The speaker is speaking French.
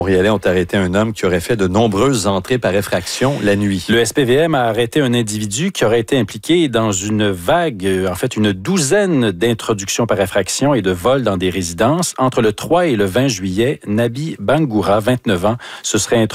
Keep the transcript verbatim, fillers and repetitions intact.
Montréalais ont arrêté un homme qui aurait fait de nombreuses entrées par effraction la nuit. Le S P V M a arrêté un individu qui aurait été impliqué dans une vague, en fait une douzaine d'introductions par effraction et de vols dans des résidences. Entre le trois et le vingt juillet, Nabi Bangoura, vingt-neuf ans, se serait introduit